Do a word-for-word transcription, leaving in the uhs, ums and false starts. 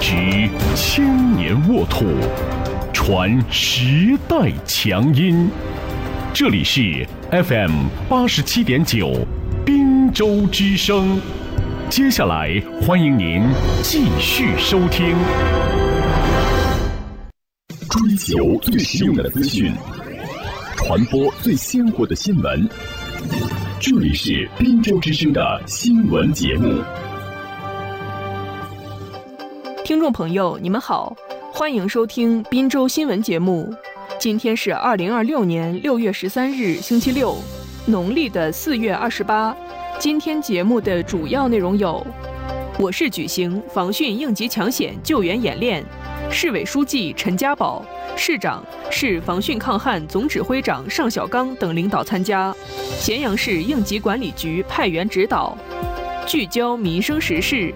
执千年沃土，传时代强音。这里是 F M 八十七点九滨州之声。接下来欢迎您继续收听。追求最实用的资讯，传播最鲜活的新闻。这里是滨州之声的新闻节目。 听众朋友，你们好，欢迎收听滨州新闻节目。今天是二零二六年六月十三日，星期六，农历的四月二十八。今天节目的主要内容有：我市举行防汛应急抢险救援演练，市委书记陈家宝、市长、市防汛抗旱总指挥长尚小刚等领导参加。咸阳市应急管理局派员指导。聚焦民生时事，